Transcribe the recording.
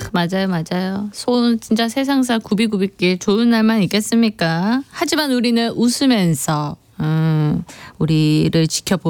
맞아요, 맞아요. 손 진짜 세상사 굽이굽이길 좋은 날만 있겠습니까? 하지만 우리는 웃으면서 우리를 지켜보